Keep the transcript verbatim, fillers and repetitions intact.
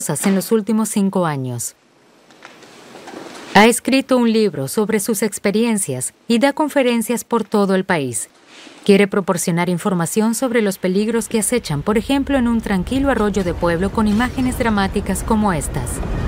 en los últimos cinco años. Ha escrito un libro sobre sus experiencias y da conferencias por todo el país. Quiere proporcionar información sobre los peligros que acechan, por ejemplo, en un tranquilo arroyo de pueblo con imágenes dramáticas como estas.